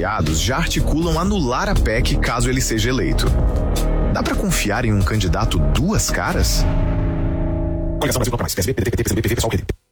aliados já articulam anular a PEC caso ele seja eleito. Dá pra confiar em um candidato duas caras? Coligação Brasil Contra Mais, PSB, PDT, PT, PCB, PV, PSOL, PT.